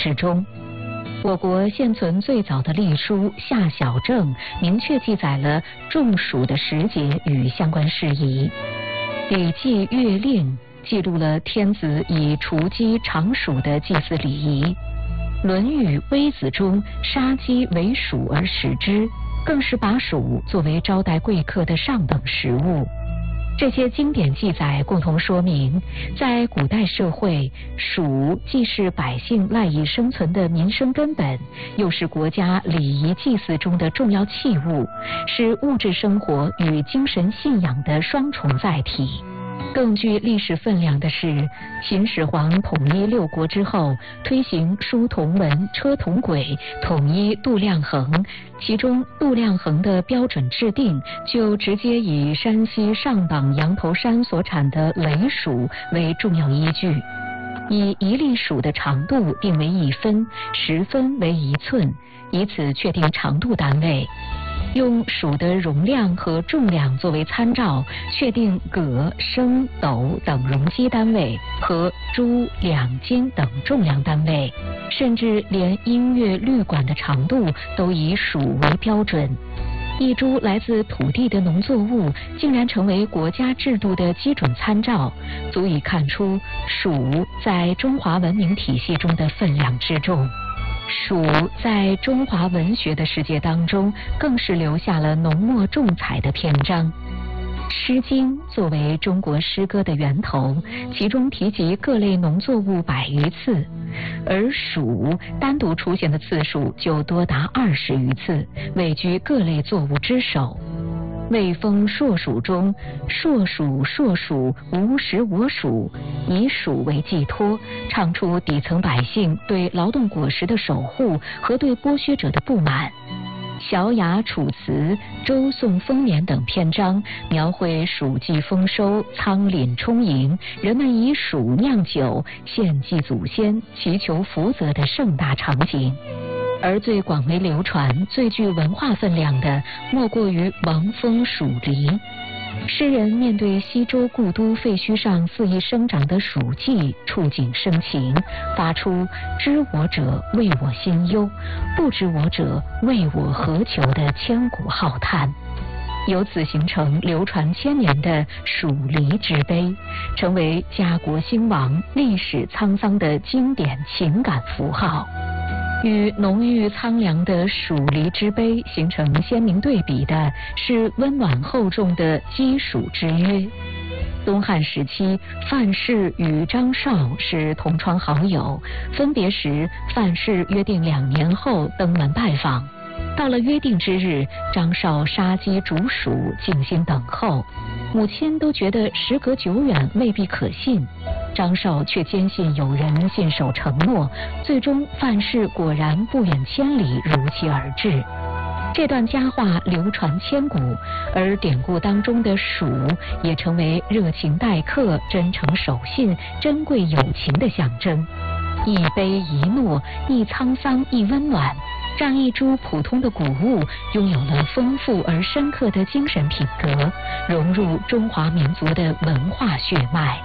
之中。我国现存最早的隶书《夏小正》明确记载了种黍的时节与相关事宜。《礼记·乐令》记录了天子以雏鸡尝黍的祭祀礼仪。《论语·微子》中杀鸡为黍而食之，更是把黍作为招待贵客的上等食物。这些经典记载共同说明，在古代社会，黍既是百姓赖以生存的民生根本，又是国家礼仪祭祀中的重要器物，是物质生活与精神信仰的双重载体。更具历史分量的是，秦始皇统一六国之后，推行书同文、车同轨，统一度量衡。其中度量衡的标准制定，就直接以山西上党羊头山所产的雷黍为重要依据，以一粒黍的长度定为1分，10分为1寸，以此确定长度单位。用黍的容量和重量作为参照，确定葛、升、斗等容积单位和铢、两、斤等重量单位，甚至连音乐律管的长度都以黍为标准。一株来自土地的农作物竟然成为国家制度的基准参照，足以看出黍在中华文明体系中的分量之重。黍在中华文学的世界当中，更是留下了浓墨重彩的篇章。《诗经》作为中国诗歌的源头，其中提及各类农作物100余次，而黍单独出现的次数就多达20余次，位居各类作物之首。魏风硕鼠中，硕鼠硕鼠，无食我黍，以黍为寄托，唱出底层百姓对劳动果实的守护和对剥削者的不满。小雅、楚辞、周颂丰年等篇章描绘黍季丰收，仓廪充盈，人们以黍酿酒，献祭祖先，祈求福泽的盛大场景。而最广为流传、最具文化分量的，莫过于王风黍离。诗人面对西周故都废墟上肆意生长的黍稷，触景生情，发出知我者为我心忧，不知我者为我何求的千古浩叹，由此形成流传1000年的黍离之碑，成为家国兴亡、历史沧桑的经典情感符号。与浓郁苍凉的黍离之碑形成鲜明对比的是温暖厚重的鸡黍之约。东汉时期，范氏与张绍是同窗好友，分别时范氏约定2年后登门拜访。到了约定之日，张绍杀鸡煮黍，静心等候。母亲都觉得时隔久远，未必可信。张绍却坚信有人信守承诺，最终范氏果然不远千里如期而至。这段佳话流传千古，而典故当中的黍也成为热情待客、真诚守信、珍贵友情的象征。一悲一诺，一沧桑一温暖，让一株普通的谷物拥有了丰富而深刻的精神品格，融入中华民族的文化血脉。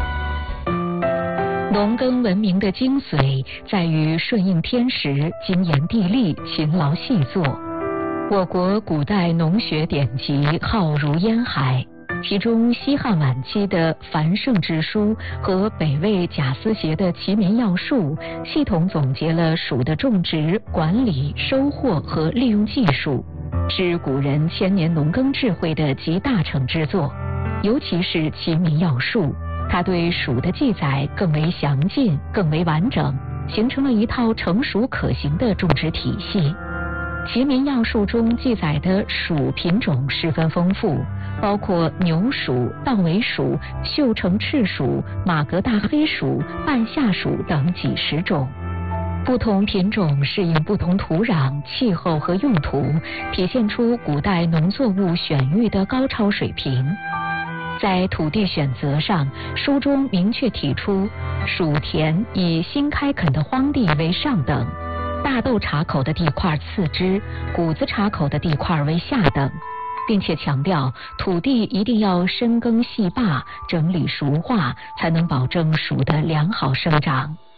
农耕文明的精髓在于顺应天时、精研地利、勤劳细作。我国古代农学典籍浩如烟海，其中西汉晚期的繁盛之书和北魏贾思勰的齐民要术，系统总结了黍的种植、管理、收获和利用技术，是古人1000年农耕智慧的集大成之作。尤其是齐民要术，它对黍的记载更为详尽、更为完整，形成了一套成熟可行的种植体系。齐民要术中记载的黍品种十分丰富，包括牛黍、稻尾黍、绣城赤黍、马格大黑黍、半夏黍等几十种。不同品种适应不同土壤、气候和用途，体现出古代农作物选育的高超水平。在土地选择上，书中明确提出，黍田以新开垦的荒地为上等，大豆茬口的地块次之，谷子茬口的地块为下等，并且强调土地一定要深耕细坝，整理熟化，才能保证黍的良好生长。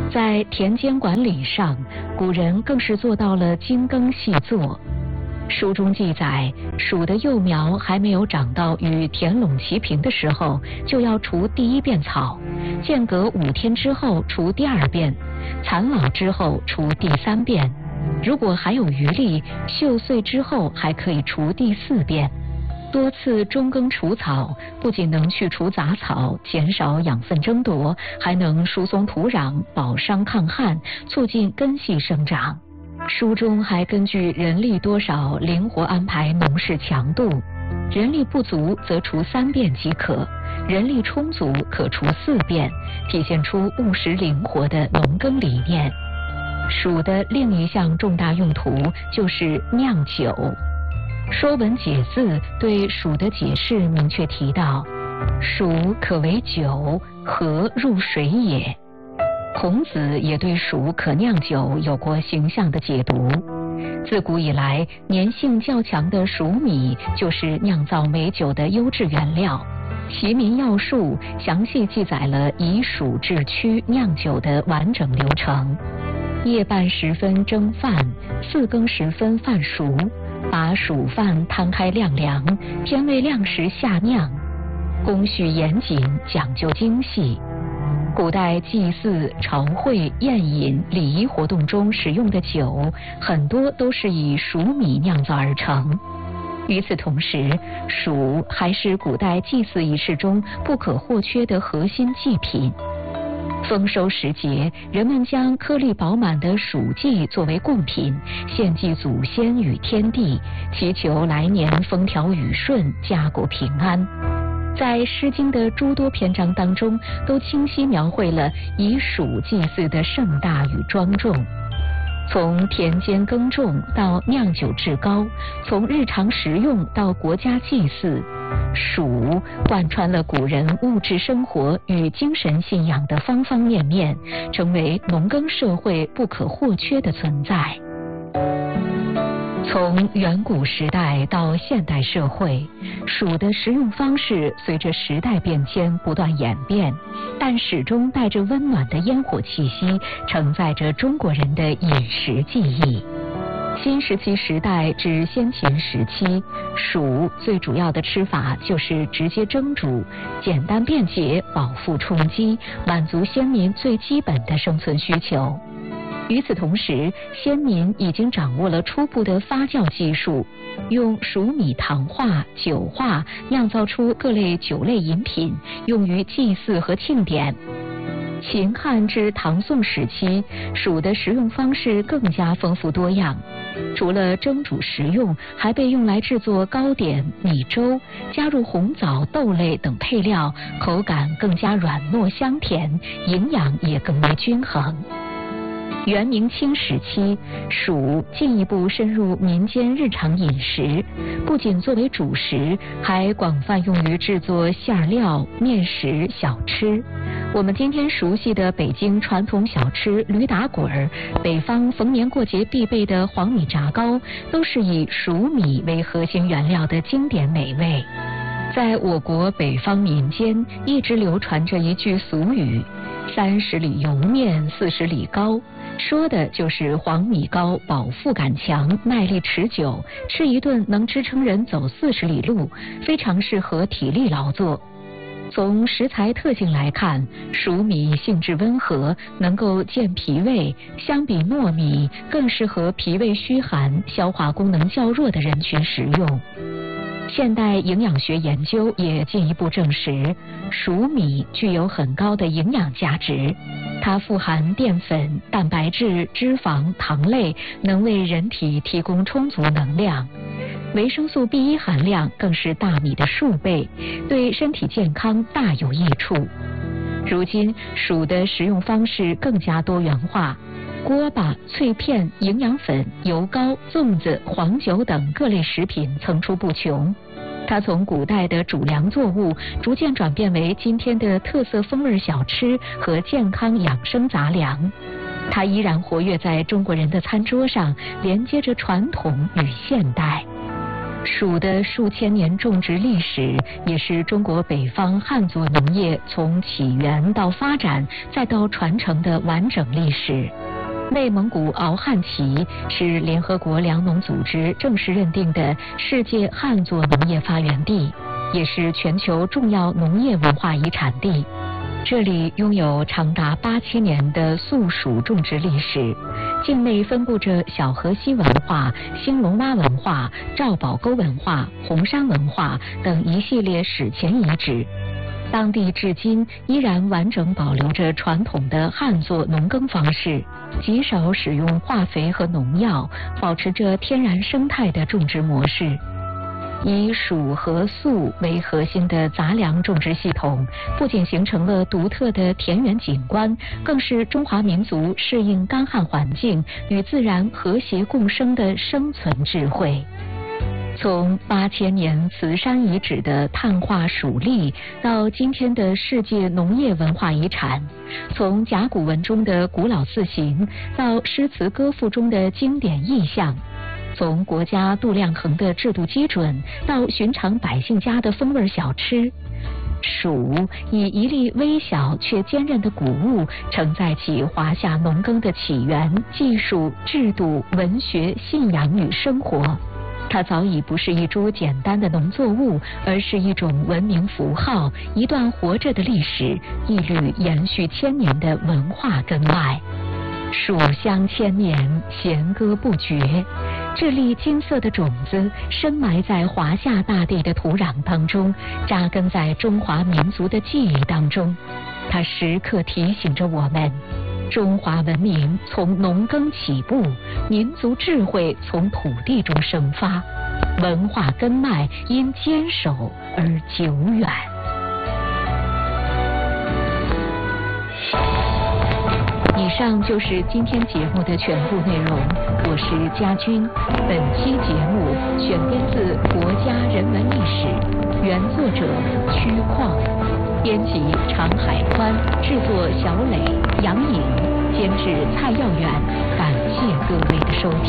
在田间管理上，古人更是做到了精耕细作。书中记载，黍的幼苗还没有长到与田垄齐平的时候，就要除第一遍草，间隔5天之后除第2遍，残老之后除第3遍，如果还有余力，锈碎之后还可以除第4遍。多次中耕除草，不仅能去除杂草，减少养分争夺，还能疏松土壤，保墒抗旱，促进根系生长。书中还根据人力多少灵活安排农事强度，人力不足则除3遍即可，人力充足可除4遍，体现出务实灵活的农耕理念。黍的另一项重大用途就是酿酒。《说文解字》对黍的解释明确提到，黍可为酒，何入水也。孔子也对黍可酿酒有过形象的解读。自古以来，粘性较强的黍米就是酿造美酒的优质原料。《齐民要术》详细记载了以黍制曲酿酒的完整流程。夜半时分蒸饭，4更时分饭熟，把黍饭摊开晾凉，天未亮时下酿，工序严谨，讲究精细。古代祭祀、朝会、宴饮、礼仪活动中使用的酒，很多都是以黍米酿造而成。与此同时，黍还是古代祭祀仪式中不可或缺的核心祭品。丰收时节，人们将颗粒饱满的黍稷作为贡品，献祭祖先与天地，祈求来年风调雨顺、家国平安。在《诗经》的诸多篇章当中，都清晰描绘了以黍祭祀的盛大与庄重。从田间耕种到酿酒制膏，从日常食用到国家祭祀，黍贯穿了古人物质生活与精神信仰的方方面面，成为农耕社会不可或缺的存在。从远古时代到现代社会，黍的食用方式随着时代变迁不断演变，但始终带着温暖的烟火气息，承载着中国人的饮食记忆。新石器时代至先秦时期，黍最主要的吃法就是直接蒸煮，简单便捷，饱腹充饥，满足先民最基本的生存需求。与此同时，先民已经掌握了初步的发酵技术，用黍米糖化、酒化，酿造出各类酒类饮品，用于祭祀和庆典。秦汉至唐宋时期，黍的食用方式更加丰富多样，除了蒸煮食用，还被用来制作糕点、米粥，加入红枣、豆类等配料，口感更加软糯香甜，营养也更为均衡。元明清时期，黍进一步深入民间日常饮食，不仅作为主食，还广泛用于制作馅料、面食、小吃。我们今天熟悉的北京传统小吃驴打滚，北方逢年过节必备的黄米炸糕，都是以黍米为核心原料的经典美味。在我国北方民间一直流传着一句俗语：30里油面，40里糕，说的就是黄米糕饱腹感强，耐力持久，吃一顿能支撑人走40里路，非常适合体力劳作。从食材特性来看，黍米性质温和，能够健脾胃，相比糯米更适合脾胃虚寒、消化功能较弱的人群食用。现代营养学研究也进一步证实，黍米具有很高的营养价值。它富含淀粉、蛋白质、脂肪、糖类，能为人体提供充足能量。维生素 B1 含量更是大米的数倍，对身体健康大有益处。如今，黍的食用方式更加多元化。锅巴、脆片、营养粉、油糕、粽子、黄酒等各类食品层出不穷。它从古代的主粮作物，逐渐转变为今天的特色风味小吃和健康养生杂粮。它依然活跃在中国人的餐桌上，连接着传统与现代。 蜀的数千年种植历史，也是中国北方汉族农业从起源到发展再到传承的完整历史。内蒙古敖汉旗是联合国粮农组织正式认定的世界汉族农业发源地，也是全球重要农业文化遗产地。这里拥有长达8000年的粟黍种植历史，境内分布着小河西文化、兴隆洼文化、赵堡沟文化、红山文化等一系列史前遗址。当地至今依然完整保留着传统的汉作农耕方式，极少使用化肥和农药，保持着天然生态的种植模式。以黍和粟为核心的杂粮种植系统，不仅形成了独特的田园景观，更是中华民族适应干旱环境、与自然和谐共生的生存智慧。从8000年慈山遗址的碳化黍粒，到今天的世界农业文化遗产；从甲骨文中的古老字形，到诗词歌赋中的经典意象；从国家度量衡的制度基准，到寻常百姓家的风味小吃，黍以一粒微小却坚韧的谷物，承载起华夏农耕的起源、技术、制度、文学、信仰与生活。它早已不是一株简单的农作物，而是一种文明符号，一段活着的历史，一缕延续千年的文化根脉。黍香千年，弦歌不绝。这粒金色的种子深埋在华夏大地的土壤当中，扎根在中华民族的记忆当中。它时刻提醒着我们，中华文明从农耕起步，民族智慧从土地中生发，文化根脉因坚守而久远。以上就是今天节目的全部内容，我是佳君。本期节目选编自《国家人文历史》，原作者曲旷，编辑常海宽，制作小磊、杨颖，监制蔡耀远。感谢各位的收听。